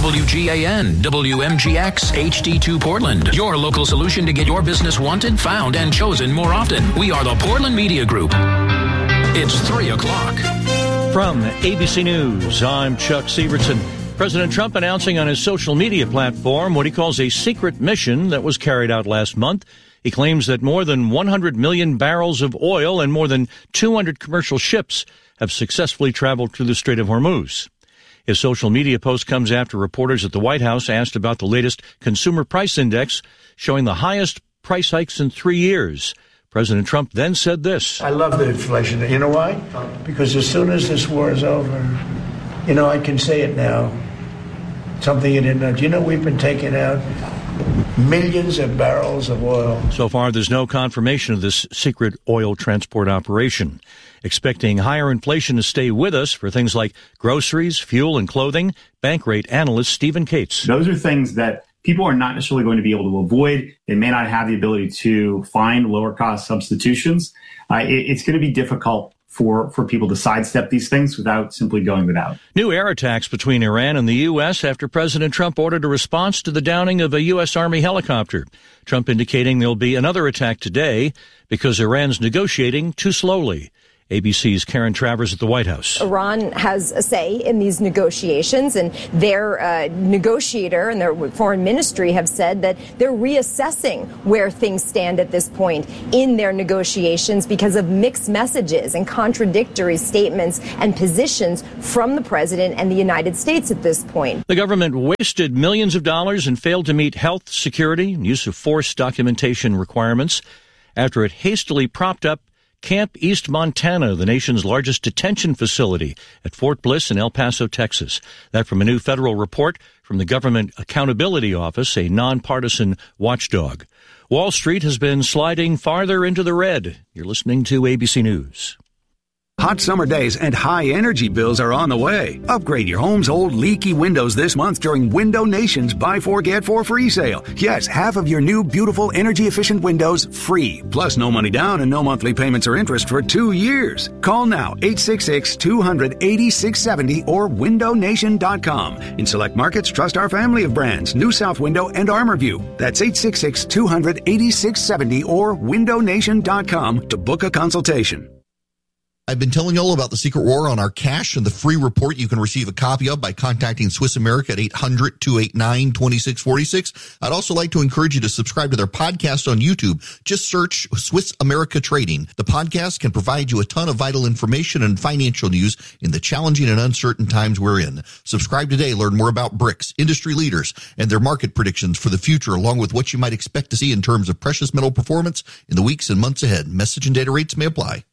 WGAN, WMGX, HD2 Portland. Your local solution to get your business wanted, found, and chosen more often. We are the Portland Media Group. It's 3 o'clock. From ABC News, I'm Chuck Sievertson. President Trump announcing on his social media platform what he calls a secret mission that was carried out last month. He claims that more than 100 million barrels of oil and more than 200 commercial ships have successfully traveled through the Strait of Hormuz. His social media post comes after reporters at the White House asked about the latest consumer price index, showing the highest price hikes in 3 years. President Trump then said this. I love the inflation. You know why? Because as soon as this war is over, I can say it now. Something you didn't know. We've been taking out millions of barrels of oil. So far, there's no confirmation of this secret oil transport operation. Expecting higher inflation to stay with us for things like groceries, fuel, and clothing, Bankrate analyst Stephen Cates. Those are things that people are not necessarily going to be able to avoid. They may not have the ability to find lower cost substitutions. It's going to be difficult for people to sidestep these things without simply going without. New air attacks between Iran and the U.S. after President Trump ordered a response to the downing of a U.S. Army helicopter. Trump indicating there'll be another attack today because Iran's negotiating too slowly. ABC's Karen Travers at the White House. Iran has a say in these negotiations, and their negotiator and their foreign ministry have said that they're reassessing where things stand at this point in their negotiations because of mixed messages and contradictory statements and positions from the president and the United States at this point. The government wasted millions of dollars and failed to meet health, security, and use of force documentation requirements after it hastily propped up Camp East Montana, the nation's largest detention facility at Fort Bliss in El Paso, Texas. That from a new federal report from the Government Accountability Office, a nonpartisan watchdog. Wall Street has been sliding farther into the red. You're listening to ABC News. Hot summer days and high energy bills are on the way. Upgrade your home's old leaky windows this month during Window Nation's Buy 4 Get 4 free sale. Yes, half of your new beautiful energy efficient windows free. Plus no money down and no monthly payments or interest for 2 years. Call now 866-200-8670 or windownation.com. In select markets, trust our family of brands, New South Window and ArmorView. That's 866-200-8670 or windownation.com to book a consultation. I've been telling you all about the Secret War on our cash and the free report you can receive a copy of by contacting Swiss America at 800-289-2646. I'd also like to encourage you to subscribe to their podcast on YouTube. Just search Swiss America Trading. The podcast can provide you a ton of vital information and financial news in the challenging and uncertain times we're in. Subscribe today. Learn more about BRICS, industry leaders, and their market predictions for the future, along with what you might expect to see in terms of precious metal performance in the weeks and months ahead. Message and data rates may apply.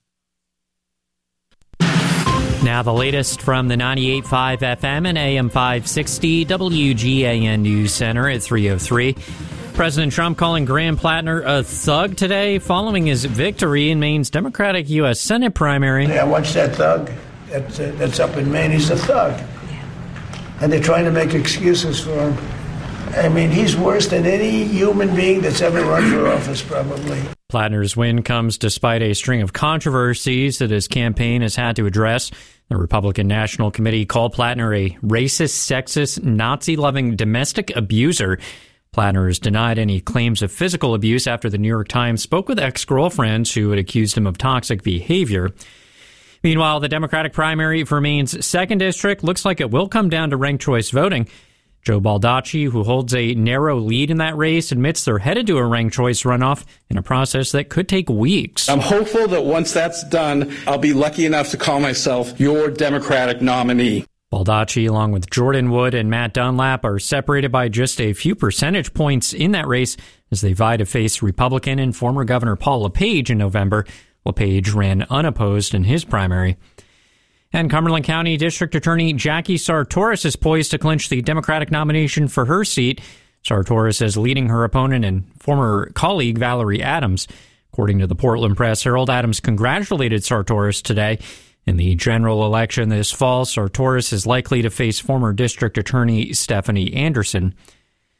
Now the latest from the 98.5 FM and AM 560 WGAN News Center at 3:03. President Trump calling Graham Plattner a thug today following his victory in Maine's Democratic U.S. Senate primary. Yeah, watch that thug. That's up in Maine. He's a thug. And they're trying to make excuses for him. I mean, he's worse than any human being that's ever run for office, probably. Plattner's win comes despite a string of controversies that his campaign has had to address. The Republican National Committee called Plattner a racist, sexist, Nazi-loving domestic abuser. Plattner has denied any claims of physical abuse after the New York Times spoke with ex-girlfriends who had accused him of toxic behavior. Meanwhile, the Democratic primary for Maine's 2nd District looks like it will come down to ranked choice voting. Joe Baldacci, who holds a narrow lead in that race, admits they're headed to a ranked choice runoff in a process that could take weeks. I'm hopeful that once that's done, I'll be lucky enough to call myself your Democratic nominee. Baldacci, along with Jordan Wood and Matt Dunlap, are separated by just a few percentage points in that race as they vie to face Republican and former Governor Paul LePage in November. LePage ran unopposed in his primary. And Cumberland County District Attorney Jackie Sartoris is poised to clinch the Democratic nomination for her seat. Sartoris is leading her opponent and former colleague Valerie Adams. According to the Portland Press Herald, Adams congratulated Sartoris today. In the general election this fall, Sartoris is likely to face former District Attorney Stephanie Anderson.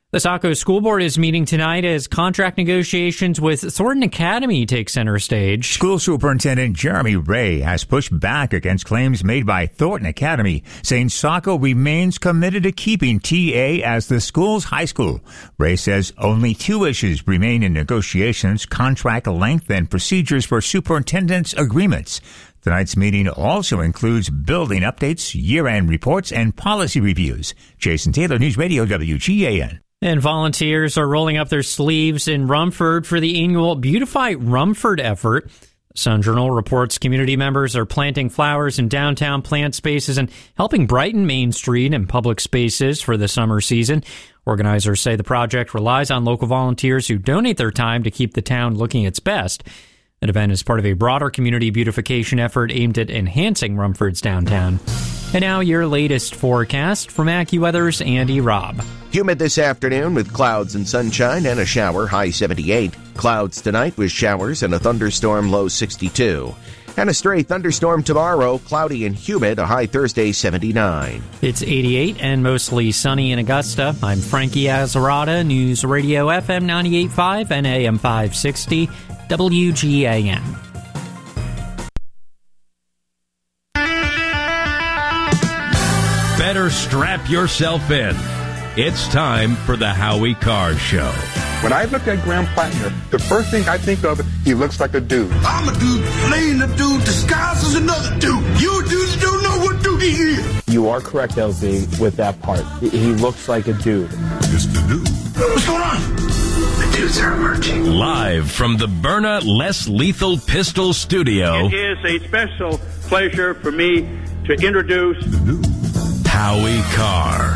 The Saco School Board is meeting tonight as contract negotiations with Thornton Academy take center stage. School Superintendent Jeremy Ray has pushed back against claims made by Thornton Academy, saying Saco remains committed to keeping TA as the school's high school. Ray says only two issues remain in negotiations: contract length and procedures for superintendent's agreements. Tonight's meeting also includes building updates, year-end reports, and policy reviews. Jason Taylor, News Radio WGAN. And volunteers are rolling up their sleeves in Rumford for the annual Beautify Rumford effort. Sun Journal reports community members are planting flowers in downtown plant spaces and helping brighten Main Street and public spaces for the summer season. Organizers say the project relies on local volunteers who donate their time to keep the town looking its best. The event is part of a broader community beautification effort aimed at enhancing Rumford's downtown. And now your latest forecast from AccuWeather's Andy Robb. Humid this afternoon with clouds and sunshine and a shower, high 78. Clouds tonight with showers and a thunderstorm, low 62. And a stray thunderstorm tomorrow, cloudy and humid, a high Thursday, 79. It's 88 and mostly sunny in Augusta. I'm Frankie Azzarata, News Radio FM 98.5 and AM 560, WGAN. Better strap yourself in. It's time for the Howie Carr Show. When I look at Graham Plattner, the first thing I think of, he looks like a dude. I'm a dude playing a dude disguised as another dude. You dudes don't know what dude he is. You are correct, LZ, with that part. He looks like a dude. Mr. Dude. What's going on? The dudes are emerging. Live from the Byrna Less Lethal Pistol Studio. It is a special pleasure for me to introduce Howie Carr.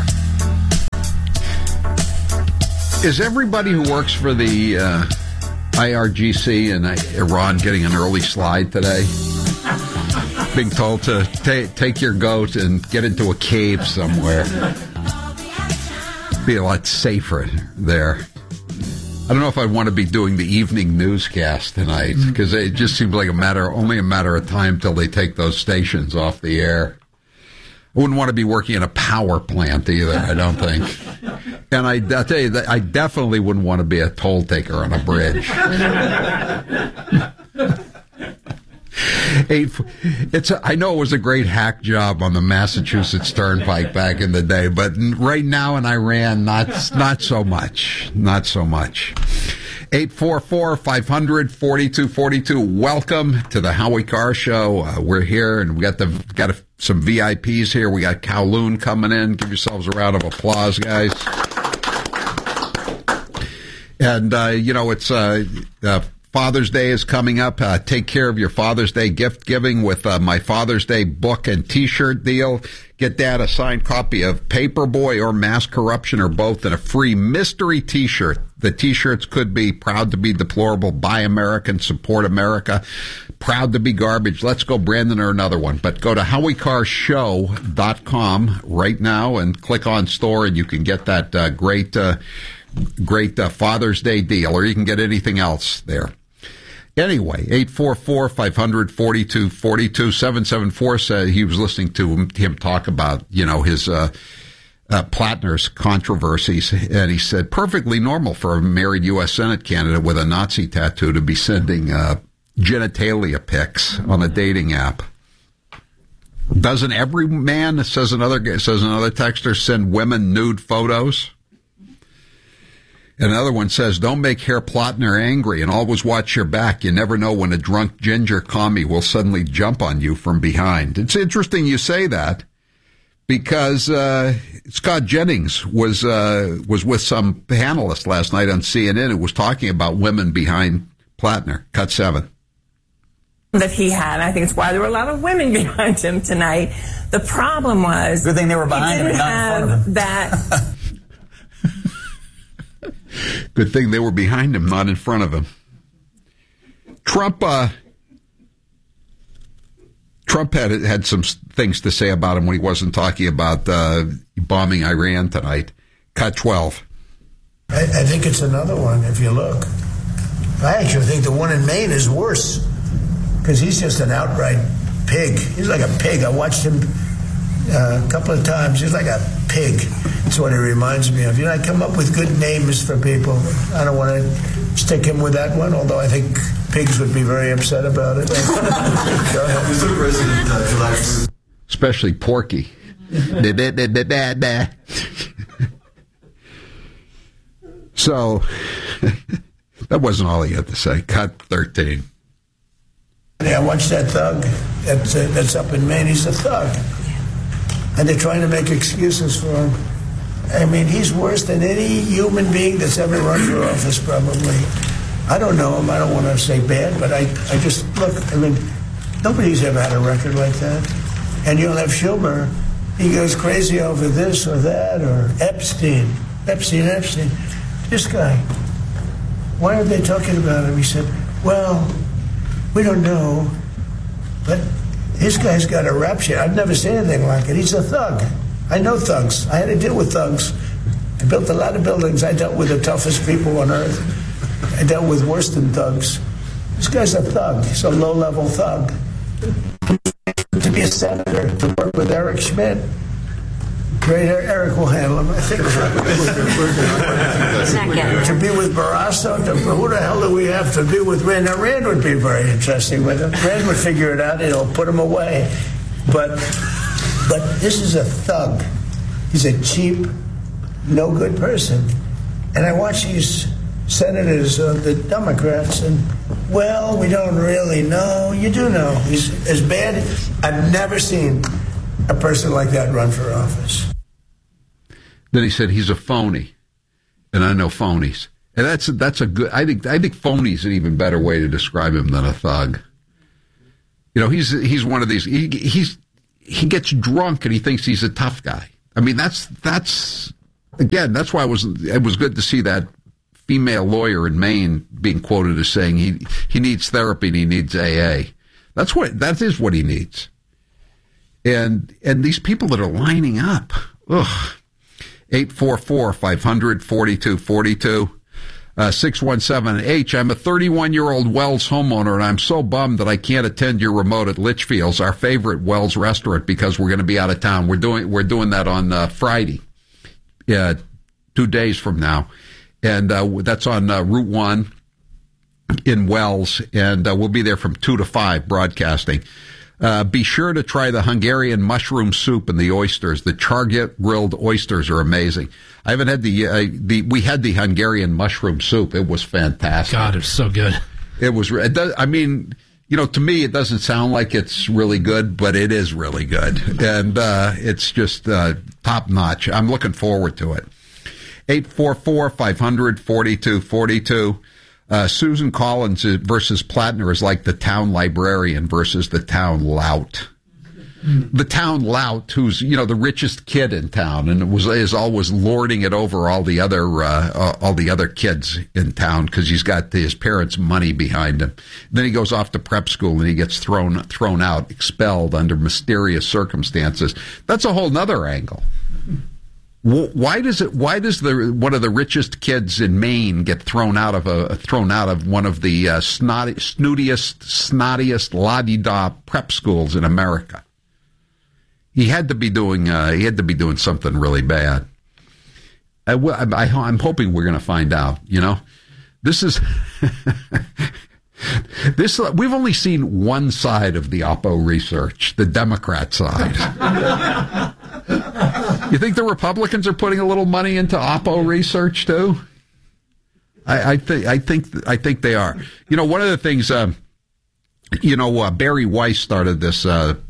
Is everybody who works for the IRGC in Iran getting an early slide today? Being told to take your goat and get into a cave somewhere. Be a lot safer there. I don't know if I'd want to be doing the evening newscast tonight, because it just seems like only a matter of time till they take those stations off the air. I wouldn't want to be working in a power plant either, I don't think. And I'll tell you that I definitely wouldn't want to be a toll taker on a bridge. I know it was a great hack job on the Massachusetts Turnpike back in the day, but right now in Iran, not so much. Not so much. 844-500-4242. Welcome to the Howie Carr Show. We're here, and we got some VIPs here. We got Kowloon coming in. Give yourselves a round of applause, guys. And it's Father's Day is coming up. Take care of your Father's Day gift giving with my Father's Day book and T-shirt deal. Get that, a signed copy of Paperboy or Mass Corruption, or both, and a free mystery T-shirt. The T-shirts could be Proud to be Deplorable, Buy American, Support America, Proud to be Garbage. Let's go, Brandon, or another one. But go to HowieCarrShow.com right now and click on store, and you can get that great Father's Day deal, or you can get anything else there. Anyway, 844-500-4242. 774 said he was listening to him talk about, his Plattner's controversies, and he said, perfectly normal for a married U.S. Senate candidate with a Nazi tattoo to be sending genitalia pics on a dating app. Doesn't every man, says another texter, send women nude photos? Another one says, don't make Herr Plattner angry and always watch your back. You never know when a drunk ginger commie will suddenly jump on you from behind. It's interesting you say that, because Scott Jennings was with some panelists last night on CNN who was talking about women behind Plattner. Cut 7. That he had. I think it's why there were a lot of women behind him tonight. The problem was, good thing they were behind him and not in front of him. That. Good thing they were behind him, not in front of him. Trump had some things to say about him when he wasn't talking about bombing Iran tonight. Cut 12. I think it's another one, if you look. I actually think the one in Maine is worse, because he's just an outright pig. He's like a pig. I watched him a couple of times. He's like a pig. That's what he reminds me of. I come up with good names for people. I don't want to stick him with that one, although I think pigs would be very upset about it. Go ahead. Mr. President, especially Porky. So, that wasn't all he had to say. Cut 13. Yeah, watch that thug that's up in Maine. He's a thug. And they're trying to make excuses for him. I mean, he's worse than any human being that's ever run for office, probably. I don't know him. I don't want to say bad, but I just, look, I mean, nobody's ever had a record like that. And you'll have Schumer. He goes crazy over this or that, or Epstein. This guy. Why are they talking about him? He said, well, we don't know, but this guy's got a rap sheet. I've never seen anything like it. He's a thug. I know thugs. I had to deal with thugs. I built a lot of buildings. I dealt with the toughest people on earth. I dealt with worse than thugs. This guy's a thug. He's a low-level thug. To be a senator, to work with Eric Schmidt. Great, Eric will handle him. I think to be with Barrasso, who the hell do we have to be with Rand? Now, Rand would be very interesting with him. Rand would figure it out. He'll put him away. But this is a thug. He's a cheap, no good person. And I watch these senators, the Democrats, and, well, we don't really know. You do know. He's as bad. I've never seen a person like that run for office. Then he said he's a phony, and I know phonies, and that's a good. I think phony is an even better way to describe him than a thug. He's one of these. He gets drunk and he thinks he's a tough guy. I mean, that's again. That's why it was good to see that female lawyer in Maine being quoted as saying he needs therapy and he needs AA. That is what he needs. And these people that are lining up, 844-500-4242, 617H. I'm a 31-year-old Wells homeowner, and I'm so bummed that I can't attend your remote at Litchfield's, our favorite Wells restaurant, because we're going to be out of town. We're doing that on Friday, 2 days from now, and that's on Route 1 in Wells, and we'll be there from 2 to 5 broadcasting. Be sure to try the Hungarian mushroom soup and the oysters. The char-grilled oysters are amazing. I haven't had we had the Hungarian mushroom soup. It was fantastic. God, it's so good. It was, to me, it doesn't sound like it's really good, but it is really good. And, it's just, top notch. I'm looking forward to it. 844-500-4242. Susan Collins versus Plattner is like the town librarian versus the town lout. The town lout, who's the richest kid in town, and is always lording it over all the other kids in town because he's got his parents' money behind him. Then he goes off to prep school and he gets thrown out, expelled under mysterious circumstances. That's a whole nother angle. Why does one of the richest kids in Maine get thrown out of one of the snottiest la-di-da prep schools in America? He had to be doing something really bad. I'm hoping we're going to find out. This is we've only seen one side of the Oppo research, the Democrat side. You think the Republicans are putting a little money into Oppo research too? I think they are. One of the things, Barry Weiss started this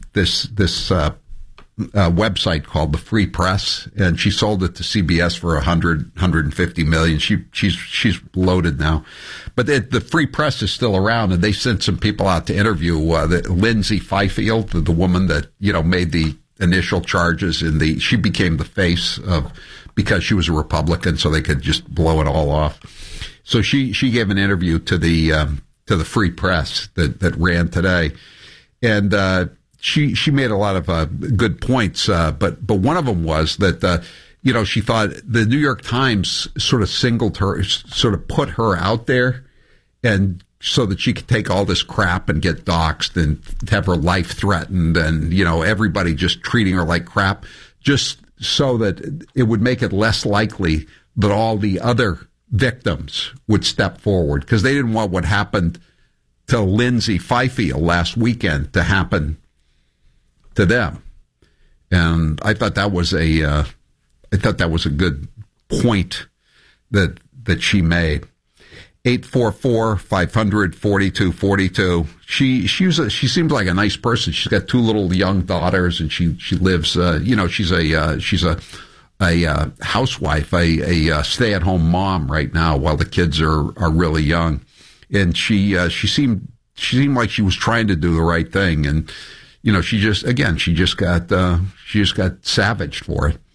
website called the Free Press, and she sold it to CBS for $150 million. She's loaded now, but the Free Press is still around, and they sent some people out to interview Lindsay Fifield, the woman that made the initial charges she became the face of, because she was a Republican, so they could just blow it all off. So she gave an interview to the Free Press that ran today, and she made a lot of good points, but one of them was that she thought the New York Times sort of put her out there and so that she could take all this crap and get doxxed and have her life threatened and, everybody just treating her like crap, just so that it would make it less likely that all the other victims would step forward, because they didn't want what happened to Lindsay Fifield last weekend to happen to them. And I thought that was a good point that she made. 844-500-4242. She seems like a nice person. She's got 2 little young daughters, and she lives. She's a housewife, a stay-at-home mom right now while the kids are really young. And she seemed like she was trying to do the right thing, and she just got savaged for it.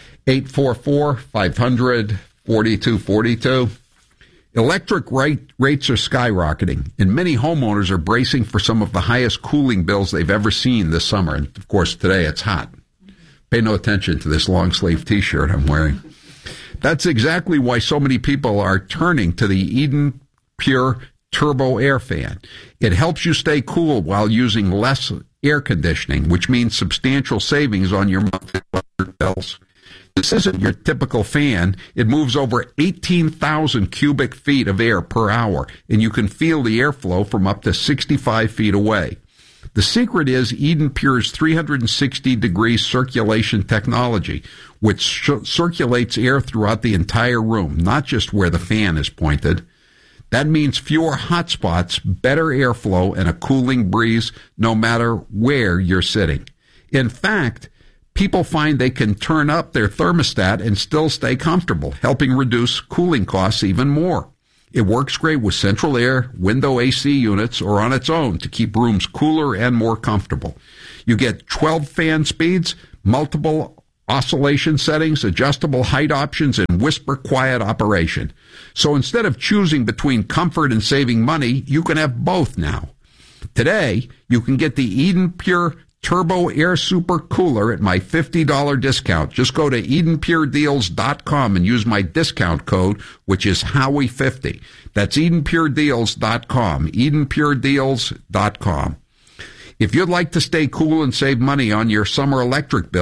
844-500-4242. Electric rates are skyrocketing, and many homeowners are bracing for some of the highest cooling bills they've ever seen this summer. And, of course, today it's hot. Pay no attention to this long-sleeve T-shirt I'm wearing. That's exactly why so many people are turning to the Eden Pure Turbo Air Fan. It helps you stay cool while using less air conditioning, which means substantial savings on your monthly electric bills. This isn't your typical fan. It moves over 18,000 cubic feet of air per hour, and you can feel the airflow from up to 65 feet away. The secret is Eden Pure's 360-degree circulation technology, which circulates air throughout the entire room, not just where the fan is pointed. That means fewer hot spots, better airflow, and a cooling breeze no matter where you're sitting. In fact, people find they can turn up their thermostat and still stay comfortable, helping reduce cooling costs even more. It works great with central air, window AC units, or on its own to keep rooms cooler and more comfortable. You get 12 fan speeds, multiple oscillation settings, adjustable height options, and whisper quiet operation. So instead of choosing between comfort and saving money, you can have both now. Today, you can get the Eden Pure Turbo Air Super Cooler at my $50 discount. Just go to EdenPureDeals.com and use my discount code, which is Howie50. That's EdenPureDeals.com. EdenPureDeals.com. If you'd like to stay cool and save money on your summer electric bill,